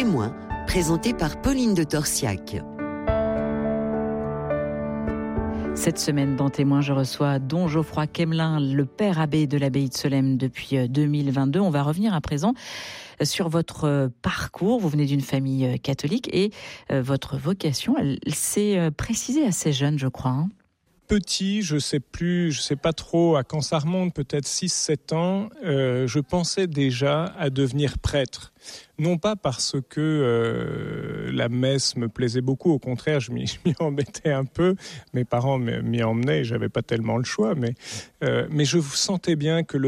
Témoin, présenté par Pauline de Torsiac. Cette semaine, dans Témoin, je reçois Don Geoffroy Quemelin, le père abbé de l'abbaye de Solesmes depuis 2022. On va revenir à présent sur votre parcours. Vous venez d'une famille catholique et votre vocation, elle s'est précisée assez jeune, je crois. Petit, je sais pas trop à quand ça remonte, peut-être 6-7 ans, je pensais déjà à devenir prêtre. Non pas parce que la messe me plaisait beaucoup, au contraire, je m'y embêtais un peu. Mes parents m'y emmenaient, j'avais pas tellement le choix, mais je sentais bien que le